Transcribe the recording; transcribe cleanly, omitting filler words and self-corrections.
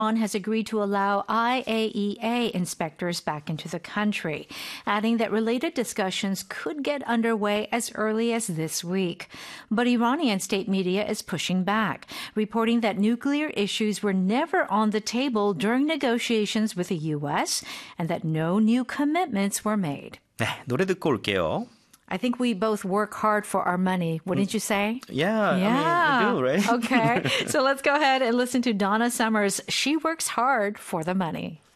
Iran has agreed to allow IAEA inspectors back into the country, adding that related discussions could get underway as early as this week. But Iranian state media is pushing back, reporting that nuclear issues were never on the table during negotiations with the U.S. and that no new commitments were made. 네, 노래 듣고 올게요. I think we both work hard for our money. Wouldn't you say? Yeah, I mean, we do, right? Okay. So let's go ahead and listen to Donna Summers. She works hard for the money.